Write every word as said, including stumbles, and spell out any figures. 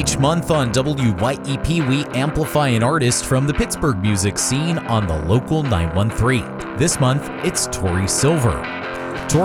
Each month on W Y E P, we amplify an artist from the Pittsburgh music scene on the local nine one three. This month, it's Tori Silver. Tori